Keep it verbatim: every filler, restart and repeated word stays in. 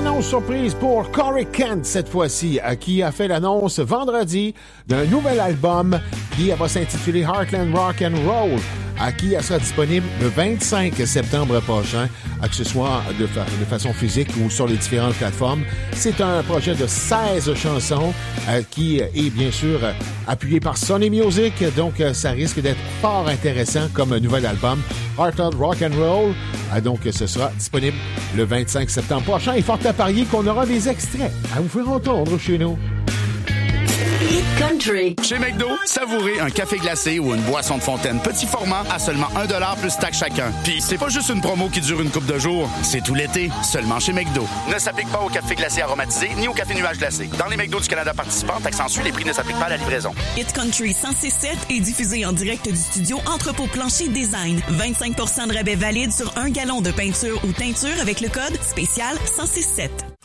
annonce surprise pour Corey Kent cette fois-ci, qui a fait l'annonce vendredi d'un nouvel album qui va s'intituler Heartland Rock and Roll, à qui sera disponible le vingt-cinq septembre prochain, que ce soit de, fa- de façon physique ou sur les différentes plateformes. C'est un projet de seize chansons euh, qui est bien sûr euh, appuyé par Sony Music, donc euh, ça risque d'être fort intéressant comme nouvel album. Heartland Rock and Roll, euh, donc ce sera disponible le vingt-cinq septembre prochain. Il faut à parier qu'on aura des extraits à vous faire entendre chez nous. Country. Chez McDo, savourez un café glacé ou une boisson de fontaine petit format à seulement un dollar plus taxe chacun. Puis c'est pas juste une promo qui dure une couple de jours, c'est tout l'été, seulement chez McDo. Ne s'applique pas au café glacé aromatisé ni au café nuage glacé. Dans les McDo du Canada participants, accentue, les prix ne s'appliquent pas à la livraison. Hit Country cent six sept est diffusé en direct du studio Entrepôt Plancher Design. vingt-cinq pour cent de rabais valide sur un gallon de peinture ou teinture avec le code spécial cent six sept.